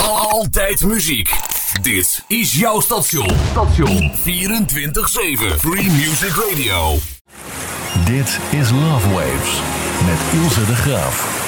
Altijd muziek. Dit is jouw station. 24/7 Free Music Radio. Dit is Love Waves met Ilse de Graaf.